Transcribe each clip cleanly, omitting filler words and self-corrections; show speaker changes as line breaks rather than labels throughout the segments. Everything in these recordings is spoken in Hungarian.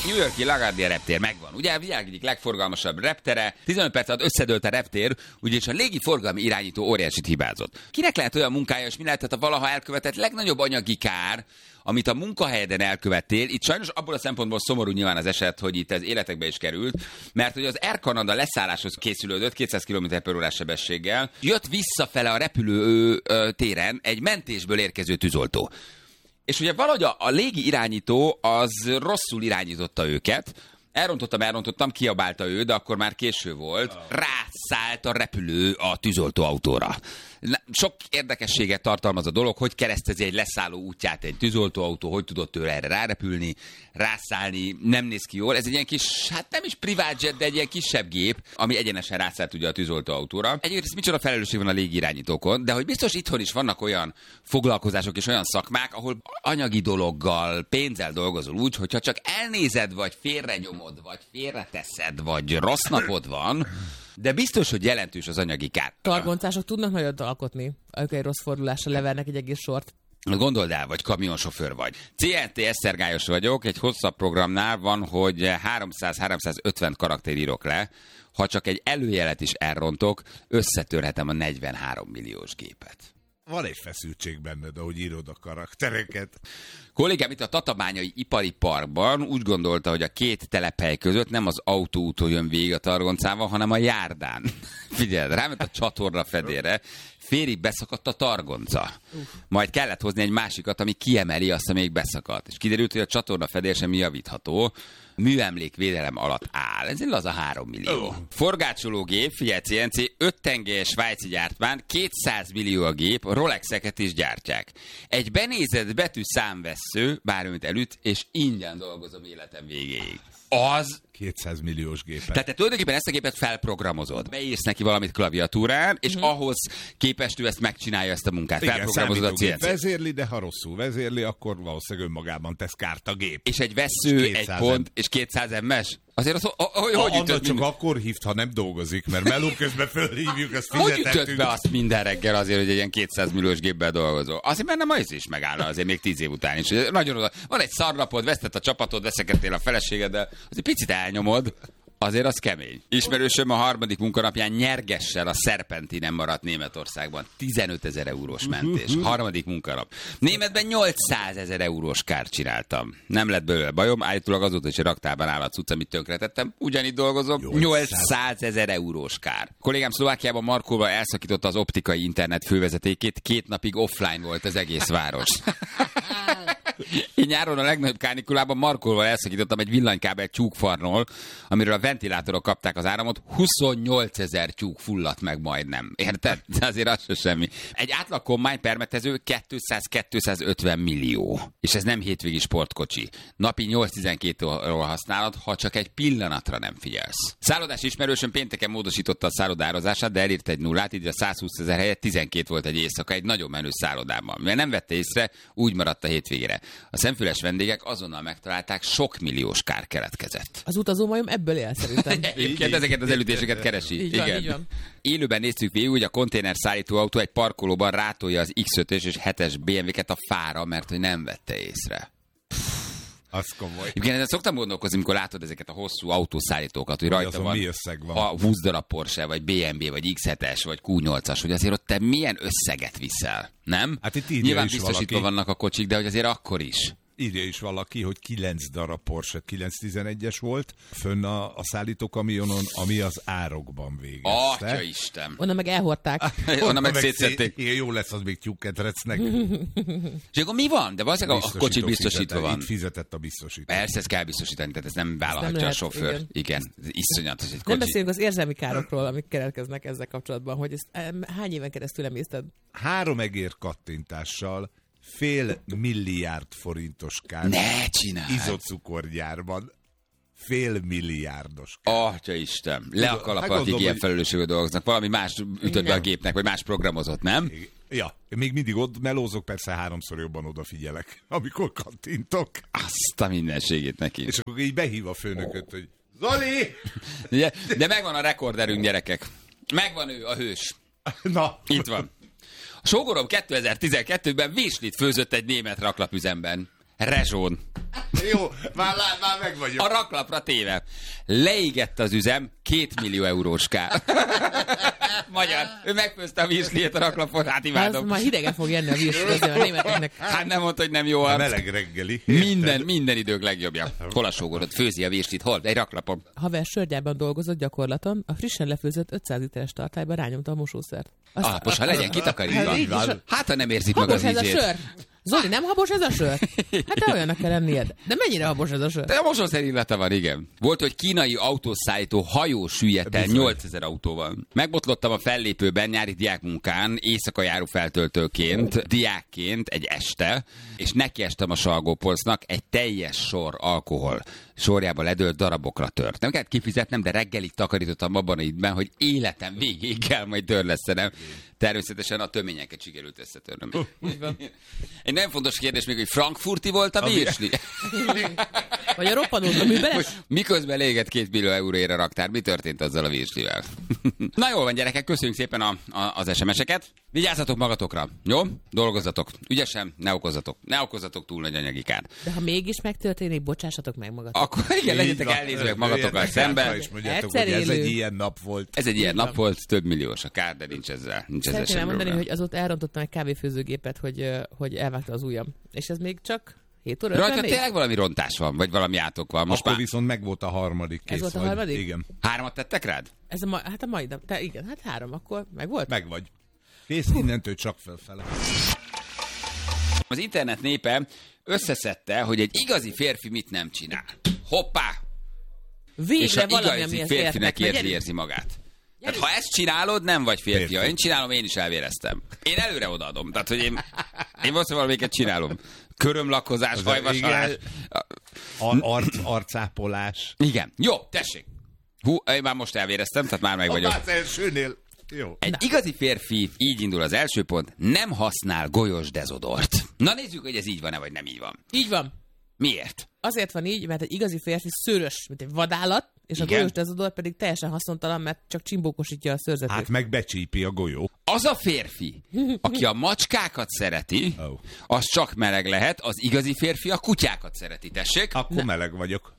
New York-i LaGuardia reptér megvan. Ugye a világ egyik legforgalmasabb reptere, 15 perc alatt összedőlt a reptér, ugyanis a légiforgalmi irányító óriásit hibázott. Kinek lehet olyan munkája, és mi lehetett a valaha elkövetett legnagyobb anyagi kár, amit a munkahelyeden elkövettél? Itt sajnos abból a szempontból szomorú nyilván az eset, hogy itt ez életekbe is került, mert hogy az Air Canada leszálláshoz készülődött 200 km/h sebességgel, jött visszafele a repülő téren egy mentésből érkező tűzoltó. És ugye valahogy a légi irányító az rosszul irányította őket, elrontottam, kiabálta ő, de akkor már késő volt. Rászállt a repülő a tűzoltóautóra. Sok érdekességet tartalmaz a dolog, hogy keresztezi egy leszálló útját egy tűzoltóautó, hogy tudott ő erre rárepülni, rászállni, nem néz ki jól. Ez egy ilyen kis, hát nem is privát jet, de egy ilyen kisebb gép, ami egyenesen rászállt ugye a tűzoltóautóra. Egyébként micsoda felelősség van a légirányítókon, de hogy biztos itthon is vannak olyan foglalkozások és olyan szakmák, ahol anyagi dologgal, pénzzel dolgozol úgy, hogyha csak elnézed, vagy félrenyomod, vagy félreteszed, vagy rossz napod van, de biztos, hogy jelentős az anyagi kár.
Targoncások tudnak nagyot alkotni, amikor egy rossz fordulással levernek egy egész sort.
Gondold el, vagy kamionsofőr vagy. CNT Esztergályos vagyok, egy hosszabb programnál van, hogy 300-350 karakter írok le. Ha csak egy előjelet is elrontok, összetörhetem a 43 milliós gépet.
Van egy feszültség benned, ahogy írod a karaktereket.
Kollégám itt a Tatabányai Ipari Parkban úgy gondolta, hogy a két telephely között nem az autóúton jön végig a targoncával, hanem a járdán. Figyeld, ráment a csatorna fedélre, félig beszakadt a targonca. Majd kellett hozni egy másikat, ami kiemeli azt, ami még beszakadt. És kiderült, hogy a csatorna fedél sem javítható. Műemlékvédelem alatt áll. Ez egy laza 3 millió. Forgácsológép, figyelj CNC, 5 tengelyes svájci gyártmány, 200 millió a gép, Rolexeket is gyártják. Egy benézett betű számvessző, bármit elüt, és ingyen dolgozom életem végéig. Az
200 milliós gépet.
Tehát te tulajdonképpen ezt a gépet felprogramozod. Beírsz neki valamit klaviatúrán, és ahhoz képest ő ezt megcsinálja, ezt a munkát.
Igen,
felprogramozod a CNC.
Vezérli, de ha rosszul vezérli, akkor valószínűleg önmagában tesz kárt a gép.
És egy vesző, egy pont, és 200 MS. Azért az, hogy ütött
csak akkor hívt, ha nem dolgozik, mert meló közben fölhívjuk, ezt fizetettünk.
Hogy ütött be azt minden reggel azért, hogy egy ilyen 200 milliós gépben dolgozol? Azért, mert nem az is megállna azért még 10 év után is. Nagyon oda. Van egy szarnapod, vesztett a csapatod, veszekedtél a feleségeddel, azért picit elnyomod. Azért az kemény. Ismerősöm a harmadik munkanapján nyergessel a Serpentinen maradt Németországban. 15 000 eurós mentés. Harmadik munkanap. Németben 800 000 eurós kárt csináltam. Nem lett belőle bajom, állítólag azóta is raktárban áll a cucc, amit tönkretettem. Ugyanígy dolgozom. 800 000 eurós kár. A kollégám Szlovákiában Markóval elszakította az optikai internet fővezetékét. 2 napig offline volt az egész város. Én nyáron a legnagyobb kánikulában Markolval elszakítottam egy villanykábel tyúkfarnól, amiről a ventilátorok kapták az áramot, 28 000 tyúk fulladt meg majdnem. Érted? De azért az se semmi. Egy átlag kombány permetező 200-250 millió. És ez nem hétvégi sportkocsi. Napi 8-12 óra használod, ha csak egy pillanatra nem figyelsz. Szállodás ismerősöm pénteken módosította a szállodározását, de elírt egy nullát, így a 120 000 helyett 12 volt egy éjszaka egy nagyon menő szállodában. Mivel nem vette észre, úgy maradt a hétvégére. A szemfüles vendégek azonnal megtalálták, sok milliós kár keletkezett.
Az utazó majom ebből él szerintem.
Egyébként ezeket az elütéseket keresi.
Így van, így van.
Élőben néztük végig, hogy a konténer szállítóautó egy parkolóban rátolja az X5-ös és 7-es BMW-ket a fára, mert hogy nem vette észre.
Az komoly.
Igen, ezen szoktam gondolkozni, amikor látod ezeket a hosszú autószállítókat, hogy rajta van,
mi összeg van.
a 20 darab Porsche, vagy BMW, vagy X7-es, vagy Q8-as, hogy azért ott te milyen összeget viszel, nem?
Hát itt írja
nyilván
is
biztosítva
valaki.
vannak a kocsik, de hogy azért akkor is.
Írja is valaki, hogy 9 darab Porsche 911-es volt fönn a szállítókamionon, ami az árokban végezte.
Atya Isten!
Onnan meg elhordták.
Onnan meg szétszették.
Igen, jó lesz, az még tyúkketrecnek.
És akkor mi van? De valószínűleg a kocsik biztosítva van.
Itt fizetett a biztosító.
Persze, ezt kell biztosítani, tehát ez nem vállalhatja
nem
a
lehet,
sofőr. Igen, ez iszonyatos. Egy
Nem
kocsi.
beszélünk az érzelmi károkról, amik keletkeznek ezzel kapcsolatban, hogy ezt hány éven keresztül emészted?
3 egér kattintással $500 milliárd forintos kár.
Ne csinálj!
Izocukorgyárban. $500 milliárdos.
Atya Isten, le a kalap, akik ilyen felelősségű dolgoznak. Valami más ütött be a gépnek, vagy más programozott, nem?
Ja, még mindig ott melózok, persze 3-szor jobban odafigyelek, amikor kattintok.
Azt a mindenségét neki.
És akkor így behív a főnököt, hogy Zoli!
De megvan a rekorderünk, gyerekek. Megvan ő, a hős.
Na.
Itt van. A sógorom 2012-ben virslit főzött egy német raklapüzemben. Rezsón.
Jó, már meg vagyok.
A raklapra téve. Leégett az üzem, 2 millió eurós kár. Magyar. Ő megfőzte a virsliét a raklapon, hát
Az
imádom.
már hidegen fog jönni a virsli, azért a németeknek.
Hát nem mondta, hogy nem jó
A
arc.
meleg reggeli.
Minden idők legjobbja. Hol a sógorod? Főzi a virslit, hol? Egy raklapon.
Haver sörgyárban dolgozott gyakorlaton, a frissen lefőzött 500 literes tartályba rányomta a mosószert.
Alapos, ha legyen kitakarítva.
Hát így is.
Hát, ha nem érzik meg az
Habos ez a
ízét.
sör? Zoli, nem habos ez a sör? Hát te olyannak kell lennied. De mennyire habos ez a sör?
De a mosószer illata van, igen. Volt, hogy kínai autószállító hajó süllyedt el 8000 autóval. Megbotlottam a fellépőben nyári diákmunkán, éjszaka járó feltöltőként, diákként egy este, és nekiestem a Salgópolcnak, egy teljes sor alkohol sorjába ledőlt darabokra tört. Nem kellett kifizetnem, de reggelig takarítottam abban a időben, hogy életem végéig kell majd törlesztenem. Természetesen a töményeket sikerült összetörnöm. Egy nagyon fontos kérdés még, hogy frankfurti volt a virsli?
Vagy a roppanót a műbeles?
Most miközben légett 2 millió euróért a raktár, mi történt azzal a virslivel? Na jól van, gyerekek, köszönjük szépen az SMS-eket. Vigyázzatok magatokra, jó? Dolgozzatok. Ügyesen, ne okozzatok túl nagy anyagi kárt.
De ha mégis megtörténik, bocsássatok meg magatok.
Akkor igen, legyetek elnézőek magatokkal szemben.
És mondjátok,
Egyszer
hogy ez
élő.
egy ilyen nap volt.
Ez egy ilyen nap volt, több milliós a kár, de nincs ezzel
Szeretném
semmi
elmondani,
probléma.
hogy azóta elrontottam egy kávéfőzőgépet, hogy elvágta az ujjam. És ez még csak 7 óra 50
Rajta tényleg valami rontás van, vagy valami átok van. Most
Akkor
már
viszont meg volt a harmadik kész.
Ez volt a
vagy.
harmadik?
Igen.
3 tettek rád?
Ez hát a mai nap. Igen, hát 3, akkor meg volt?
Meg vagy. Kész, innentől csak felfele.
Az internet népe összeszedte, hogy egy igazi férfi mit nem csinál. Hoppá!
Végre
És a
valami,
igazi
amihez
férfinek
értek.
érzi magát. Tehát ha ezt csinálod, nem vagy férfi. Ha én csinálom, én is elvéreztem. Én előre odaadom. Tehát, hogy én valószínűleg valamelyiket csinálom. Körömlakozás, hajvasalás.
Arcápolás.
Igen. Jó, tessék. Én már most elvéreztem, tehát már meg vagyok.
Az elsőnél. Jó.
Egy igazi férfi, így indul az első pont, nem használ golyós dezodort. Na nézzük, hogy ez így van-e, vagy nem így van.
Így van.
Miért?
Azért van így, mert egy igazi férfi szőrös, mint egy vadállat, és a
Igen.
golyós dezodor pedig teljesen haszontalan, mert csak csimbókosítja a szőrzetét.
Hát meg becsípi a golyó.
Az a férfi, aki a macskákat szereti,
Oh.
az csak meleg lehet, az igazi férfi a kutyákat szereti, tessék.
Akkor meleg vagyok.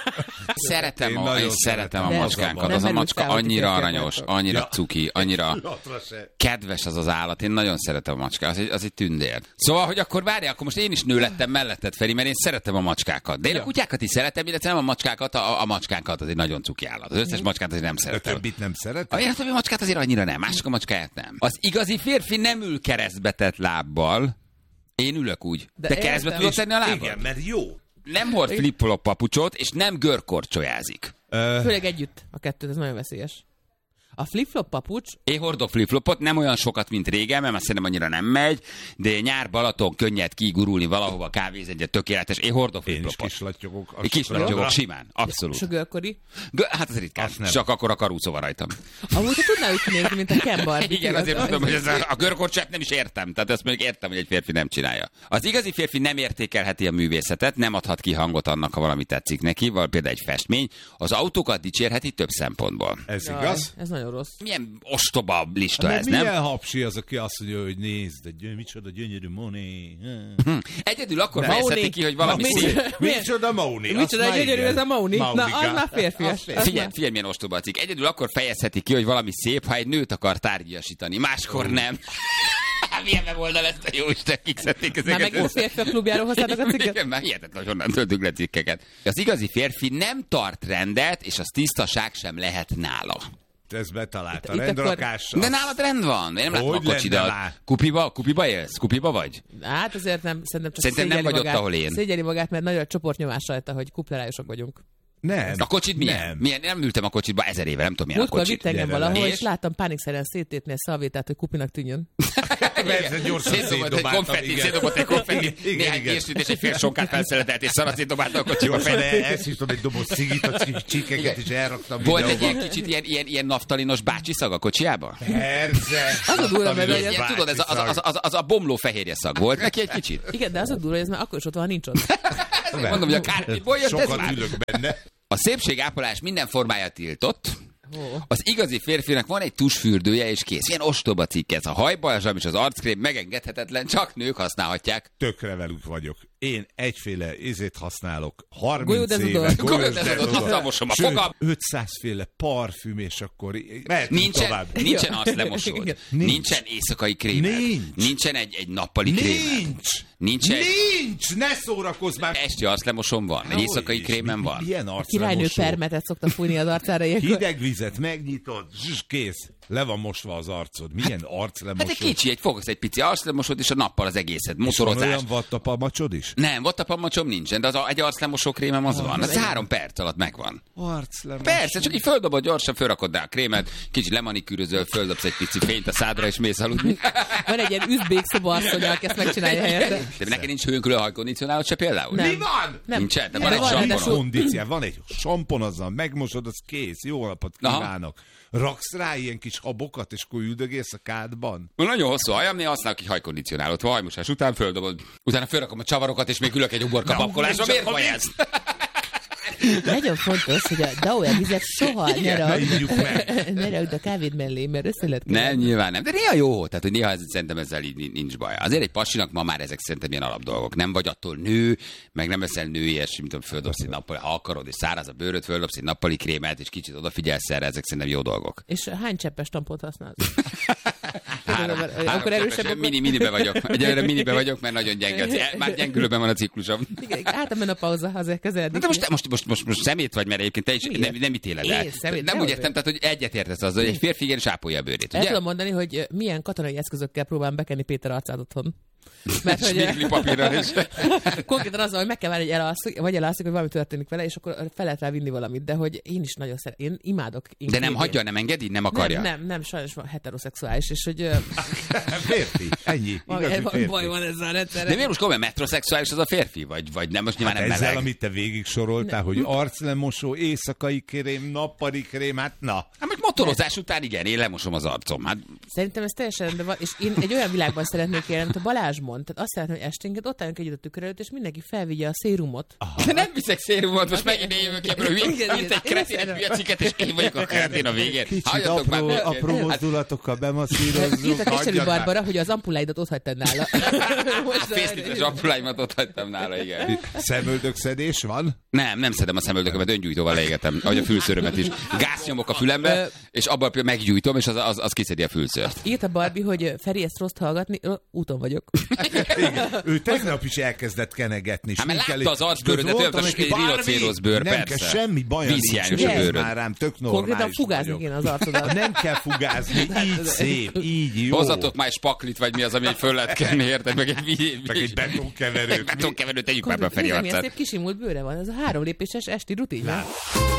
Szeretem,
Én
én
nagyon
szeretem a
szeretem.
macskánkat.
Nem
Az a
merült
macska
fel, hogy
annyira
férfiak
aranyos,
vagytok.
annyira
Ja.
cuki, annyira
Latra se.
kedves az az állat. Én nagyon szeretem a macskát, az egy tündér. Szóval, hogy akkor várjál, akkor most én is nő lettem melletted, Feri, mert én szeretem a macskákat. De én a kutyákat is szeretem, illetve nem a macskákat, a macskánkat, az egy nagyon cuki állat. Az összes macskát azért nem
A
szeretem.
többit nem szeret?
Én a többi macskát azért annyira nem, mások a macskáját nem. Az igazi férfi nem ül keresztbetett lábbal. Én ülök úgy.
De
De keresztbe
értem.
tudod tenni a lábad?
Igen, mert jó.
Nem hord flip-flop papucsot, és nem görkorcsolyázik.
Főleg együtt a kettőt, ez nagyon veszélyes. A flip-flop papucs,
Én hordok flip-flopot, nem olyan sokat, mint régen, mert szerintem annyira nem megy, de nyár Balaton könnyed kigurulni valahova, kávézni, tökéletes. Én hordok
Én is
flip-flopot.
kislattyogok.
Én kislattyogok simán, abszolút.
sögölkori.
Hát ez ritkán,
Azt nem.
csak akkor a karúcó van rajtam.
Amúgy te tudnál úgy kinézni, mint a Ken Barbie.
Igen, azért tudom, hogy ez a görkorcsát nem is értem. Tehát ezt még értem, hogy egy férfi nem csinálja. Az igazi férfi nem értékelheti a művészetet, nem adhat ki hangot annak, ha valami tetszik neki, vagy például egy festmény. Az autókat dicsérheti több szempontból.
Ez
Jaj,
igaz?
ez nagyon rossz.
Milyen ostoba lista
Mert
ez, nem?
milyen hapsi az, aki azt mondja, hogy nézd, micsoda gyönyörű Monet.
Egyedül akkor
Mauni.
fejezheti ki, hogy valami
Na,
szép.
Micsoda Mauni?
Micsoda gyönyörű ez a Mauni? Na, az már férfias.
Figyelj, milyen ostoba a cikk. Egyedül akkor fejezheti ki, hogy valami szép, ha egy nőt akar tárgyasítani. Máskor nem. Milyen weboldal ezt a jóisten, kik szedték ezeket?
Már megint a férfiak klubjáról hoztátok a cikket?
Igen, már hihetetlen, hogy honnan töltünk le cikkeket. Az igazi férfi nem tart rendet, és az tisztaság sem lehet nála.
Ez betalálta.
Itt
Rendrakással.
De nálad rend van. Én nem látom a
Hogy lenne
kocsidat.
már?
Kupiba élsz? Kupiba vagy?
Hát azért nem, szerintem csak
Szerintem nem
szégyeli
vagy ott,
magát,
ahol én.
Szégyeli magát, mert nagyon csoportnyomás rajta, hogy kuplerájosok vagyunk.
Nem.
A kocsid milyen?
Nem.
Milyen? Nem ültem a kocsitba 1000 éve, nem tudom milyen a
Múltkor
kocsit.
vitt engem
gyere
valahol,
le.
és
És?
láttam pánikszerűen széttépni a szalvétát, hogy kupinak tűnjön.
Persze, gyorsan
Szétdobott egy
szétdobáltam,
konfetti,
igen.
szétdobott egy konfetti,
Igen,
néhány
igen.
készült és egy fél sonkát felszeletelt, és szarat szétdobálta a kocsiba.
Gyorsan elszívtam egy doboz cigit, a csíkeket is elraktam
Volt egy
videóba.
ilyen kicsit ilyen naftalinos bácsi szag a kocsiába?
Persze.
Az a durva, mert
Naftalinos
Ilyen, tudod, ez
bácsi
az a bomló fehérje szag volt neki egy kicsit?
Igen, de az a durva, hogy ez már akkor is ott van, ha nincs ott.
Mondom, hogy a kártyából jött ez
Sokat
már.
ülök benne.
A szépségápolás minden formája tiltott.
Ó.
Az igazi férfinak van egy tusfürdője, és kész. Ilyen ostoba cikk ez. A hajbalzsam és az arckrém megengedhetetlen, csak nők használhatják.
Tökre velük vagyok. Én egyféle ízét használok, 30
Golyódezodor.
éve.
Golyódezodor, azzal mosom a fogam.
500 féle parfüm, és akkor mehetünk tovább.
Nincsen arclemosód, nincsen éjszakai krémed, nincsen egy nappali krémed. Nincsen.
Ne szórakozz már!
Esti arclemosom van, egy éjszakai krémem van.
Milyen
A királynő
arclemosó?
permetet szokta fújni az arcára ilyenkor.
Hideg vizet megnyitod, zs, kész. Le van mosva az arcod. Milyen arclemosó?
Hát egy kicsi, fogsz egy pici arclemosót, és a nappal az egészet.
Van
Motorozás.
olyan vattapamacsod is?
Nem, vattapamacsom nincsen, de egy arclemosó krémem az van. Az 3 perc alatt megvan.
Arclemosó.
Persze, csak így földobod gyorsan, fölrakod rá a krémet, kicsit lemanikűrözöl, földobsz egy pici fényt a szádra, és mész aludni.
Van egy ilyen üzbék szobasszony, aki ezt megcsinálja helyette.
De neked nincs hőnkülő hajkondicionálod se például?
Nem.
Mi van?
Nem.
Nincsen, de
Nem,
van egy
van,
sampon.
ráadásul-
Kondícián, van egy sampon, azzal megmosod, az kész. Jó napot kívánok. Raksz rá ilyen kis habokat, és akkor üldögélsz a kádban?
Nagyon hosszú hajam, néha használok egy hajkondicionálót. Hajmosás után földobod. Utána fölrakom a csavarokat, és még ülök egy uborka babkolásra. Miért vagy ez?
Nagyon fontos, hogy a Dauer vizet soha ne rakd a kávéd mellé, mert össze lehet
Nem, nyilván nem. De néha jó, tehát hogy néha szerintem ezzel így nincs baj. Azért egy pasinak ma már ezek szerintem ilyen alapdolgok. Nem vagy attól nő, meg nem eszel nőies, mint tudom, földobsz egy nappali, ha akarod, és száraz a bőröd, földobsz egy nappali krémet, és kicsit odafigyelsz erre, ezek szerintem jó dolgok.
És hány cseppes tampont használsz?
Három
Akkor erősebb.
minibe vagyok. Egyelőre minibe vagyok, mert nagyon gyenge. Már gyengülőben van a ciklusom.
Hát a menopauza azért közeledik.
De most szemét vagy, mert egyébként te is nem ítéled el. Nem úgy értem, tehát, hogy egyetértesz azzal, hogy egy férfi igenis ápolja a bőrét.
El
Ugye?
tudom mondani, hogy milyen katonai eszközökkel próbálom bekenni Péter arcát otthon. Mert hogy
Smigli papírral is.
konkrétan azzal, hogy meg kell várni, hogy elalszik, hogy valami történik vele, és akkor fel lehet rá vinni valamit, de hogy én is nagyon szeretem, én imádok.
De nem hagyja, nem engedi, nem akarja.
Nem, sajnos van heteroszexuális, és hogy
Férfi, ennyi. Igazi férfi.
baj van ezzel a rendszerrel.
De miért most komolyan metrosexuális az a férfi? Vagy nem, most nyilván nem
Ezzel,
meleg.
amit te végig soroltál, hogy arclemosó, éjszakai krém, nappali krém, hát na.
Hát most motorozás után igen, én lemosom az arcom. Hát
Szerintem ez teljesen rendben van, és én egy olyan világban szeretnék élni, amit a Balázs mond. Tehát azt szeretném, hogy esténként ott álljunk együtt a tükör előtt, és mindenki felvigye a szérumot.
de nem viszek szérumot, most megint én jövök ebből,
Igen,
mint egy kretén hülyeциket, és én vagyok a kretén a végén.
Kicsit
Halljatok már,
apró mozdulatokkal bemasszírozzuk.
Írtak Eseli Barbara, hogy az ampuláidat ott hagytad nála.
A fészlites appuláimat ott hagytam nála, igen.
Szemöldökszedés van?
Nem szedem a szemöldökömet, öngyújtóval leégetem, ahogy a fülszőrömet is. Gáznyomok a fülembe, és abban meggyújtom, és az kiszedi a fülszőrt.
Írt a Barbie, hogy Feri, ezt rossz hallgatni, úton vagyok.
Igen. Ő tegnap is elkezdett kenegetni.
Hát mert látta az arcbőrödet, olyan, mint egy rinocérosz bőr,
nem
persze.
kell semmi bajom
Vízhiányos
nincs.
a
Ez
bőröd.
már rám tök normális
Konkrétan fugázni
vagyok.
kéne az arcodat.
Nem kell fugázni, így szép, így jó.
Hozzatok már egy spaklit, vagy mi az, ami föl lehet kenni, érted? Meg egy
betonkeverőt.
betonkeverőt, tegyük már be a Feri
Nézd, milyen
arcát.
szép kisimult bőre van. Ez a 3 lépéses esti rutin.